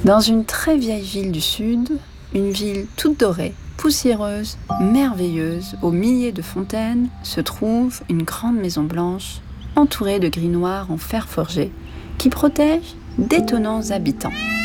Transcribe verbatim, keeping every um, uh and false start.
Dans une très vieille ville du Sud, une ville toute dorée, poussiéreuse, merveilleuse, aux milliers de fontaines, se trouve une grande maison blanche, entourée de grilles noires en fer forgé, qui protège d'étonnants habitants.